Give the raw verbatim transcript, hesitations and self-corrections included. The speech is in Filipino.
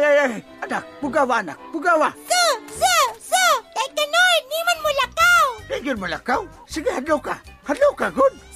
ay, ay. Anak, bugawa, anak, bugawa. So, so, so, kay Kanor, ni man mo lakaw. Nagyon mo lakaw? Sige, hadlaw ka. Hadlaw ka, good.